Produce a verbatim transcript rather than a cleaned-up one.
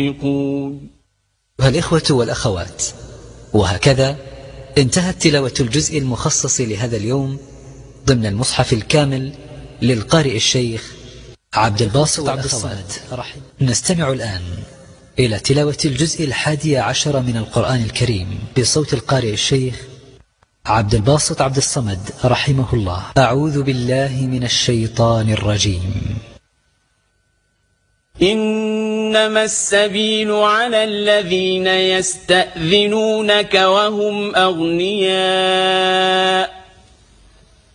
أيها الإخوة والأخوات، وهكذا انتهت تلاوة الجزء المخصص لهذا اليوم ضمن المصحف الكامل للقارئ الشيخ عبد الباسط عبد الصمد. نستمع الآن إلى تلاوة الجزء الحادي عشر من القرآن الكريم بصوت القارئ الشيخ عبد الباسط عبد الصمد رحمه الله. أعوذ بالله من الشيطان الرجيم. إنما السبيل على الذين يستأذنونك وهم أغنياء